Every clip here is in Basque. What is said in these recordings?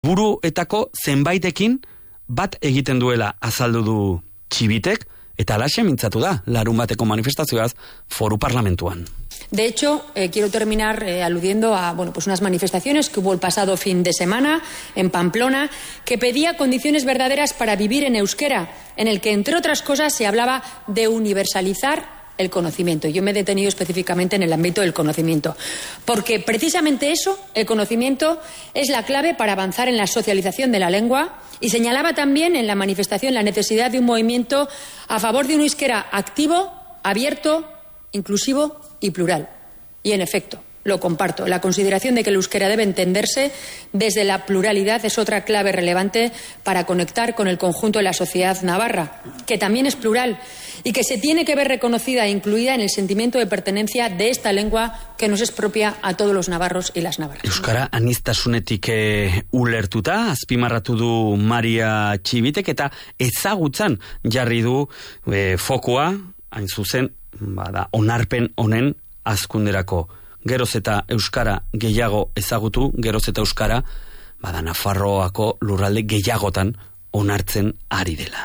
Buruetako zenbaitekin bat egiten duela azaldu du Txibitek, eta alaxe mintzatu da larunbateko manifestazioaz Foru Parlamentuan. De hecho, quiero terminar aludiendo a unas manifestaciones que hubo el pasado fin de semana en Pamplona, que pedía condiciones verdaderas para vivir en euskera, en el que, entre otras cosas, se hablaba de universalizar el conocimiento. Yo me he detenido específicamente en el ámbito del conocimiento, porque precisamente eso, el conocimiento, es la clave para avanzar en la socialización de la lengua, y señalaba también en la manifestación la necesidad de un movimiento a favor de un euskera activo, abierto, inclusivo y plural. Y en efecto, lo comparto. La consideración de que el euskera debe entenderse desde la pluralidad es otra clave relevante para conectar con el conjunto de la sociedad navarra, que también es plural y que se tiene que ver reconocida e incluida en el sentimiento de pertenencia de esta lengua que nos es propia a todos los navarros y las navarras. Euskara aniztasunetik ulertuta, azpimarratu du Maria Txibitek, eta ezagutzan jarri du fokua, hain zuzen, onarpen honen azkunderako. Geroz eta euskara gehiago ezagutu, geroz eta euskara, Nafarroako lurralde gehiagotan onartzen ari dela.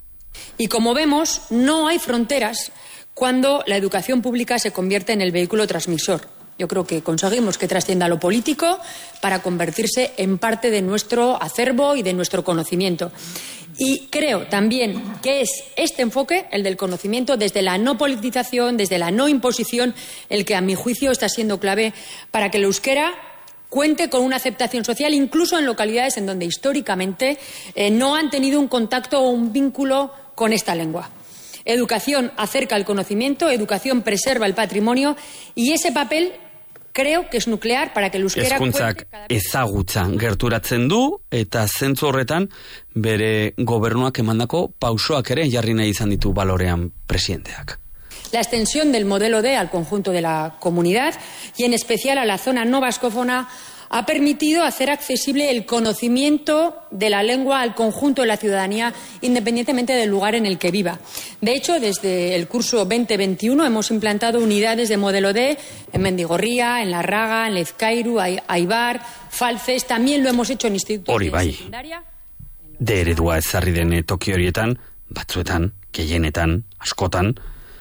Y como vemos, no hay fronteras cuando la educación pública se convierte en el vehículo transmisor. Yo creo que conseguimos que trascienda lo político para convertirse en parte de nuestro acervo y de nuestro conocimiento. Y creo también que es este enfoque, el del conocimiento, desde la no politización, desde la no imposición, el que a mi juicio está siendo clave para que el euskera cuente con una aceptación social, incluso en localidades en donde históricamente no han tenido un contacto o un vínculo con esta lengua. Educación acerca el conocimiento, educación preserva el patrimonio, y ese papel creo que es nuclear para que el euskera... Hezkuntzak ezagutza gerturatzen du, eta zentzu horretan bere gobernuak emandako pausoak ere jarri nahi izan ditu balorean presidenteak. La extensión del modelo D al conjunto de la comunidad y en especial a la zona no vascófona ha permitido hacer accesible el conocimiento de la lengua al conjunto de la ciudadanía, independientemente del lugar en el que viva. De hecho, desde el curso 2021 hemos implantado unidades de modelo D en Mendigorría, en Larraga, en Lezkairu, Aibar, Falces. También lo hemos hecho en institutos de secundaria. De eredua ezarri den toki horietan, batzuetan, gehienetan, askotan,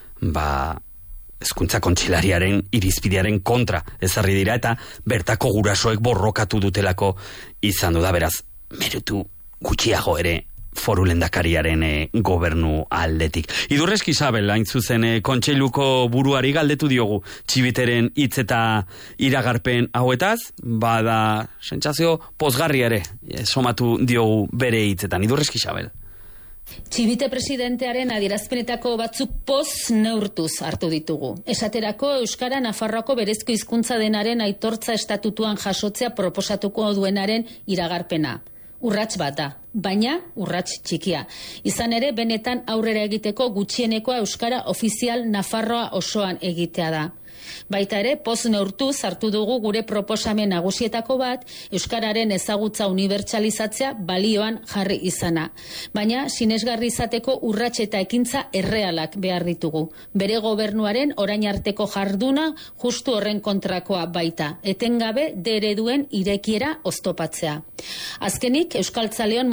hezkuntza kontseilariaren irizpidearen kontra ezarri dira, eta bertako gurasoek borrokatu dutelako izan du da. Beraz, meritu gutxiago ere Foru lehendakariaren gobernu aldetik. Idurrez Isabel, hain zuzen kontseiluko buruari galdetu diogu Txibiteren hitz eta iragarpen hauetaz, bada sentsazio pozgarri ere somatu diogu bere hitzetan. Idurrez Isabel. Txibite presidentearen adierazpenetako batzuk poz neurtuz hartu ditugu. Esaterako, euskara Nafarroako berezko hizkuntza denaren aitortza estatutuan jasotzea proposatuko duenaren iragarpena. Urrats bat da, baina urrats txikia. Izan ere, benetan aurrera egiteko gutxienekoa euskara ofizial Nafarroa osoan egitea da. Baita ere, poz neurtuz hartu dugu gure proposamen nagusietako bat, euskararen ezagutza unibertsalizatzea balioan jarri izana. Baina, sinesgarri izateko urrats eta ekintza errealak behar ditugu. Bere gobernuaren orain arteko jarduna justu horren kontrakoa baita. Etengabe, ereduen irekiera oztopatzea. Azkenik, Euskaltzaleon